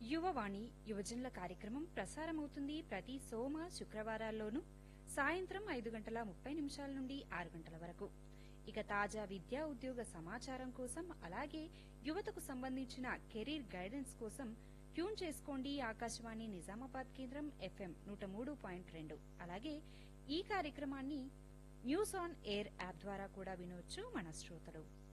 యువవాణి యువజనుల కార్యక్రమం ప్రసారమవుతుంది ప్రతి సోమ శుక్రవారాల్లోనూ సాయంత్రం 5:30 నుండి 6 గంటల వరకు. ఇక తాజా విద్యా ఉద్యోగ సమాచారం కోసం అలాగే యువతకు సంబంధించిన కెరీర్ గైడెన్స్ కోసం ట్యూన్ చేసుకోండి ఆకాశవాణి నిజామాబాద్ కేంద్రం FM 103.2. అలాగే ఈ కార్యక్రమాన్ని న్యూస్ ఆన్ ఎయిర్ యాప్ ద్వారా కూడా వినొచ్చు మన శ్రోతలు.